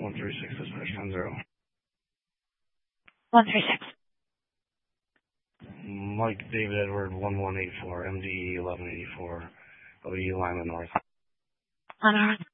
136, dispatch 10-0. 136. Mike David Edward 1184, MD 1184, OE Lima North. On our